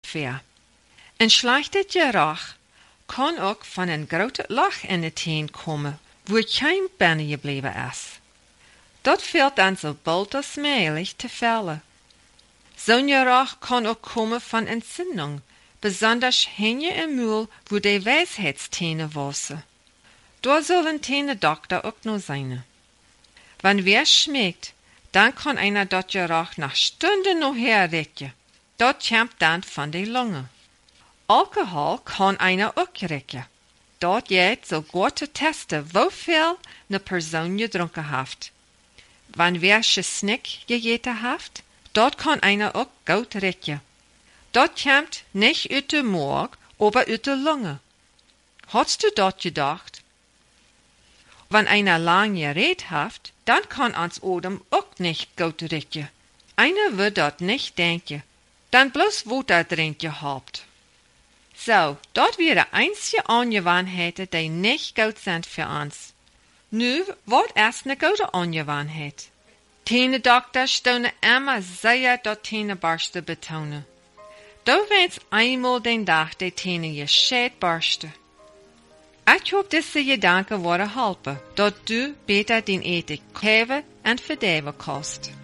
ver. Een slechte geruch kan ook van een grote lach in de teen komen, wo geen binnen gebleven is. Dat valt dan zo bald als mogelijk te vallen. Zo'n geruch kan ook komen van entzündung, besonders henje im Mul, wo de wijsheidstenen wassen. Daar zal een tenendokter ook nog zijn. Wanneer wer schmeckt, dan kan einer dat geruch nach Stunden noch herrekken. Dat komt dan van de longen. Alkohol kan einer ook rekken. Dat geht so gut te testen, hoeveel een persoon gedronken heeft. Wanneer wer Snack gegeten heeft, dat kan einer ook goed rekken. Dat komt nicht uit de maag, aber uit de longen. Hast du dat gedacht? Wenn einer lang geredet heeft, dann kann ans Odem ook nicht gut riechen. Einer wird dat nicht denken, dann bloß Water drin gehabt. So, dat wäre einzige Angewohnheiten, die nicht gut sind für uns. Nu, wat ist ne gute Angewohnheit? Tenendokter stonen immer sehr dat Tenenbarsten betonen. Du willst einmal den Tag die Tenen gescheit barsten. Ich hoop diese Gedanken worden helpen, dat du beter den eten geven en verdeven kost.